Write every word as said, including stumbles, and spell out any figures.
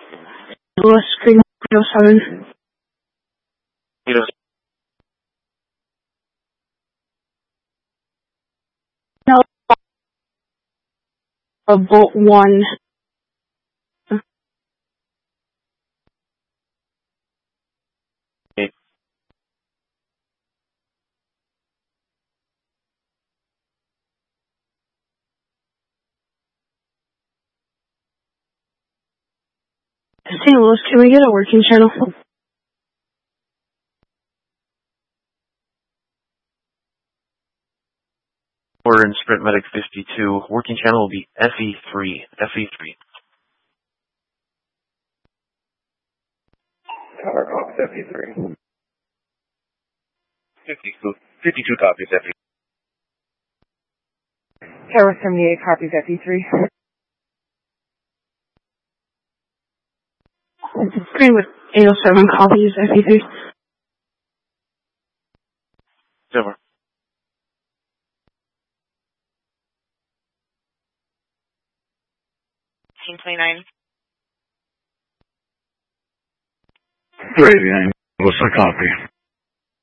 Louis, Green oh seven. No, a Bolt one. Okay. Saint Louis, can we get a working channel? We're in Sprint Medic fifty-two. Working channel will be F E three. F E three. Tower Fox F E three. fifty-two, fifty-two copies F E three. Tower seventy-eight copies F E three. Greenwood eight oh seven copies F E three. Over. Team twenty-nine. three eighty-nine. What's the copy?